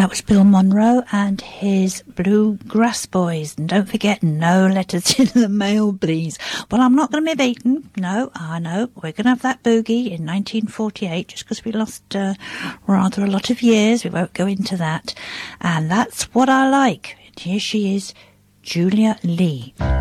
That was Bill Monroe and his Bluegrass Boys. And don't forget, no letters in the mail, please. Well, I'm not going to be beaten. No, I know. We're going to have that boogie in 1948, just because we lost rather a lot of years. We won't go into that. And that's what I like. And here she is, Julia Lee.